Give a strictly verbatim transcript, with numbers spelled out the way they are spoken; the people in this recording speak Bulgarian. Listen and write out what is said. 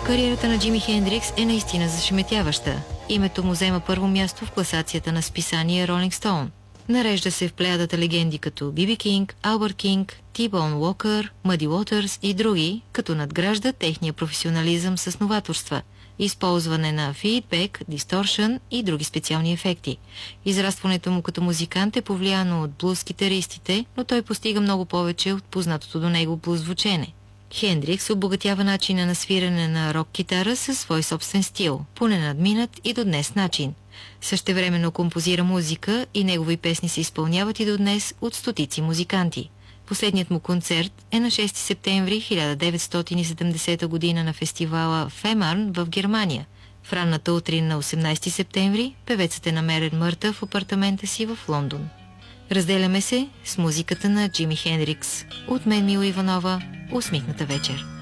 Кариерата на Джими Хендрикс е наистина зашеметяваща. Името му взема първо място в класацията на списание Rolling Stone. Нарежда се в плеядата легенди като Би Би Кинг, Албърт Кинг, Ти-Бон Уокър, Мъди Уотърс и други, като надгражда техния професионализъм с новаторства, използване на фидбек, дисторшън и други специални ефекти. Израстването му като музикант е повлияно от блуз-китаристите, но той постига много повече от познатото до него блуз звучене. Хендрикс обогатява начина на свирене на рок-китара със свой собствен стил, по ненадминат и до днес начин. Същевременно композира музика и негови песни се изпълняват и до днес от стотици музиканти. Последният му концерт е на шести септември хиляда деветстотин и седемдесета година на фестивала Фемарн в Германия. В ранната утрин на осемнайсети септември певецът е намерен мъртъв в апартамента си в Лондон. Разделяме се с музиката на Джими Хендрикс. От мен, Мила Иванова, усмихната вечер.